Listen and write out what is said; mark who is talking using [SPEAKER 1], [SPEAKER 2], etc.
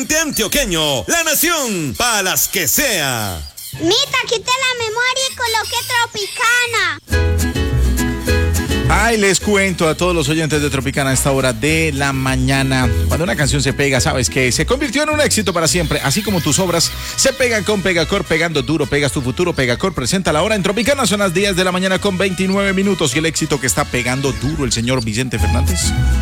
[SPEAKER 1] Antioqueño, la nación, para las que sea.
[SPEAKER 2] Mita, quité la memoria y coloqué Tropicana.
[SPEAKER 3] Ay, les cuento a todos los oyentes de Tropicana a esta hora de la mañana. Cuando una canción se pega, sabes que se convirtió en un éxito para siempre. Así como tus obras se pegan con Pegacor, pegando duro, pegas tu futuro. Pegacor presenta la hora en Tropicana. Son las 10 de la mañana con 29 minutos. Y el éxito que está pegando duro el señor Vicente Fernández.